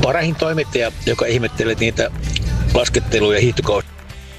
Parahin toimittaja, joka ihmettelee niitä laskettelu- ja hiihtokausia.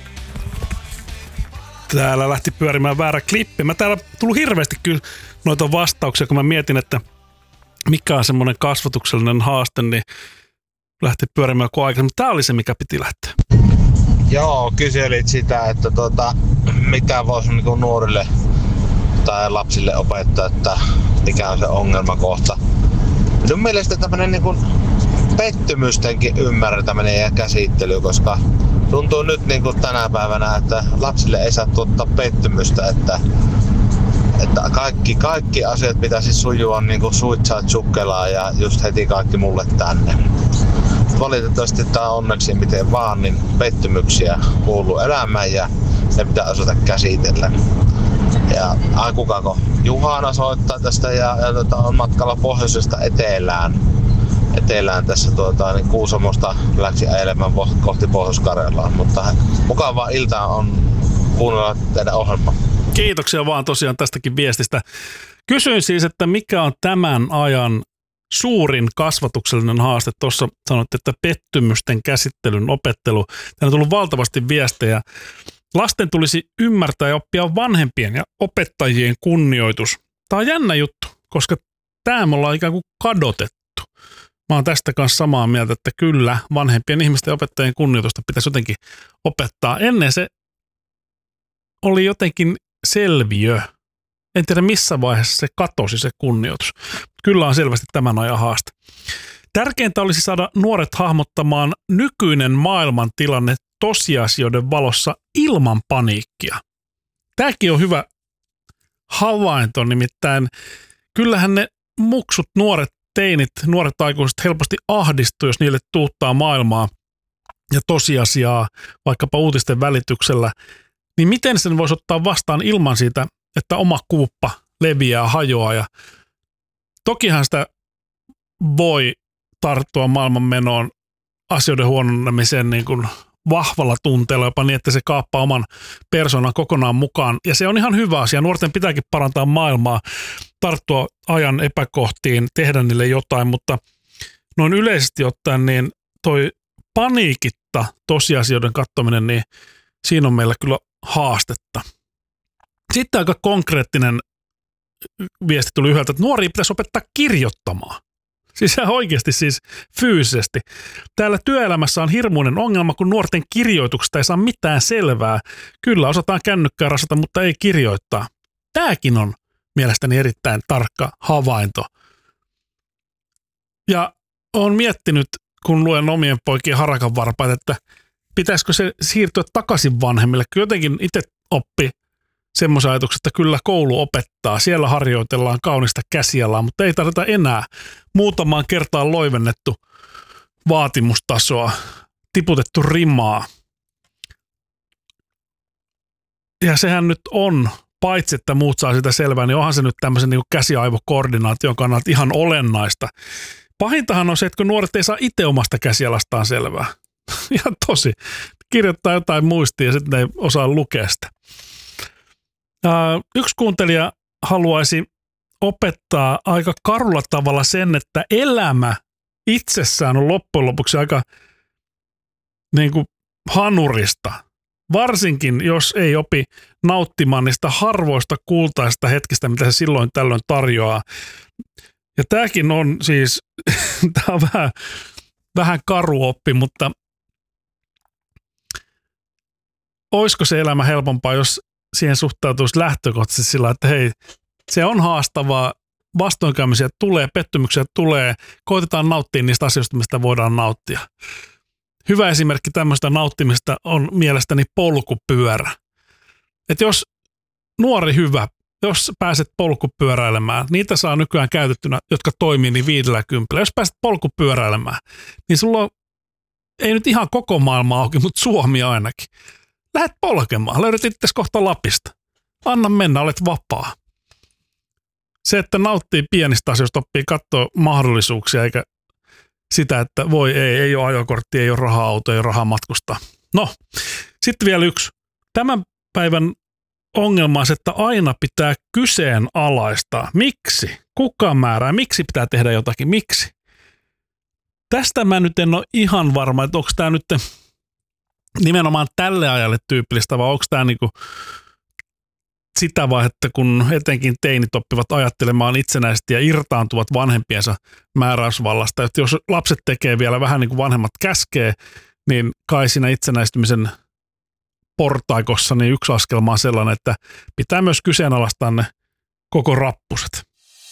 Täällä lähti pyörimään väärä klippi. Mä täällä tullut hirveästi kyllä noita vastauksia, kun mä mietin, että mikä on semmoinen kasvatuksellinen haaste, niin lähti pyörimään joku aika. Mutta tää oli se, mikä piti lähteä. Joo, kyselit sitä, että mitä voisi niinku nuorille tai lapsille opettaa, että mikä on se ongelmakohta. Minun mielestä tämmöinen niinku pettymystenkin ymmärtäminen ja käsittely, koska tuntuu nyt niinku tänä päivänä, että lapsille ei saa tuottaa pettymystä, että kaikki asiat pitäisi sujua niinku suitsaa tsukkelaa ja just heti kaikki mulle tänne. Valitettavasti tää onneksi miten vaan, niin pettymyksiä kuuluu elämään ja ne pitää osata käsitellä. Ja kukaako Juhana soittaa tästä ja on matkalla pohjoisesta etelään tässä niin Kuusamosta läksi ajelemaan kohti Pohjois-Karjalaa, mutta mukavaa iltaa on kuunnella teidän ohjelmaa. Kiitoksia vaan tosiaan tästäkin viestistä. Kysyin siis, että mikä on tämän ajan suurin kasvatuksellinen haaste. Tuossa sanoitte, että pettymysten käsittelyn opettelu. Täällä on tullut valtavasti viestejä. Lasten tulisi ymmärtää ja oppia vanhempien ja opettajien kunnioitus. Tämä on jännä juttu, koska tämä me ollaan ikään kuin kadotettu. Mä oon tästä kanssa samaa mieltä, että kyllä vanhempien ihmisten ja opettajien kunnioitusta pitäisi jotenkin opettaa. Ennen se oli jotenkin selviö. En tiedä missä vaiheessa se katosi se kunnioitus. Kyllä on selvästi tämän ajan haaste. Tärkeintä olisi saada nuoret hahmottamaan nykyinen maailmantilanne tosiasioiden valossa ilman paniikkia. Tämäkin on hyvä havainto, nimittäin kyllähän ne muksut, nuoret teinit, nuoret aikuiset helposti ahdistuu, jos niille tuuttaa maailmaa ja tosiasiaa vaikkapa uutisten välityksellä, niin miten sen voisi ottaa vastaan ilman siitä, että oma kuuppa leviää, hajoaa. Ja tokihan sitä voi tarttua maailmanmenoon asioiden huononemiseen niin kuin vahvalla tunteella, jopa niin, että se kaappaa oman persoonan kokonaan mukaan. Ja se on ihan hyvä asia. Nuorten pitääkin parantaa maailmaa, tarttua ajan epäkohtiin, tehdä niille jotain, mutta noin yleisesti ottaen niin toi paniikitta tosiasioiden katsominen, niin siinä on meillä kyllä haastetta. Sitten aika konkreettinen viesti tuli yhdeltä, että nuoria pitäisi opettaa kirjoittamaan. Siis oikeasti siis fyysisesti. Täällä työelämässä on hirmuinen ongelma, kun nuorten kirjoituksesta ei saa mitään selvää. Kyllä osataan kännykkää rasata, mutta ei kirjoittaa. Tämäkin on mielestäni erittäin tarkka havainto. Ja olen miettinyt, kun luen omien poikien harakanvarpaita, että pitäisikö se siirtyä takaisin vanhemmille. Kyllä jotenkin itse oppi semmoisen ajatuksen, että kyllä koulu opettaa. Siellä harjoitellaan kaunista käsialaa, mutta ei tarvita enää. Muutamaan kertaan loivennettu vaatimustasoa, tiputettu rimaa. Ja sehän nyt on, paitsi että muut saa sitä selvää, niin onhan se nyt tämmöisen niin käsiaivokoordinaation kannalta ihan olennaista. Pahintahan on se, että kun nuoret ei saa itse omasta käsialastaan selvää. Ihan tosi. Kirjoittaa jotain muistia ja sitten ei osaa lukea sitä. Yksi kuuntelija haluaisi opettaa aika karulla tavalla sen, että elämä itsessään on loppujen lopuksi aika niin kuin hanurista. Varsinkin, jos ei opi nauttimaan niistä harvoista kultaista hetkistä, mitä se silloin tällöin tarjoaa. Ja tämäkin on siis, tämä on vähän karu oppi, mutta olisiko se elämä helpompaa, jos siihen suhtautuisi lähtökohtaisesti sillä, että hei, se on haastavaa, vastoinkäymisiä tulee, pettymyksiä tulee, koitetaan nauttia niistä asioista, mistä voidaan nauttia. Hyvä esimerkki tämmöistä nauttimista on mielestäni polkupyörä. Että jos nuori hyvä, jos pääset polkupyöräilemään, niitä saa nykyään käytettynä, jotka toimii niin 50. Jos pääset polkupyöräilemään, niin sulla on, ei nyt ihan koko maailma auki, mutta Suomi ainakin. Lähet polkemaan, löydät itsesi kohta Lapista. Anna mennä, olet vapaa. Se, että nauttii pienistä asioista, oppii katsoa mahdollisuuksia, eikä sitä, että voi ei ole ajokortti, ei ole raha-auto, ei ole rahaa matkustaa. No, sitten vielä yksi. Tämän päivän ongelma on se, että aina pitää kyseenalaistaa. Miksi? Kuka määrää? Miksi pitää tehdä jotakin? Miksi? tästä mä nyt en ole ihan varma, että onko tämä nyt nimenomaan tälle ajalle tyypillistä, vai onko tämä niinku sitä vaihetta, kun etenkin teinit oppivat ajattelemaan itsenäisesti ja irtaantuvat vanhempiensa määräysvallasta. Että jos lapset tekee vielä vähän niin kuin vanhemmat käskee, niin kai siinä itsenäistymisen portaikossa niin yksi askelma on sellainen, että pitää myös kyseenalaistaa ne koko rappuset.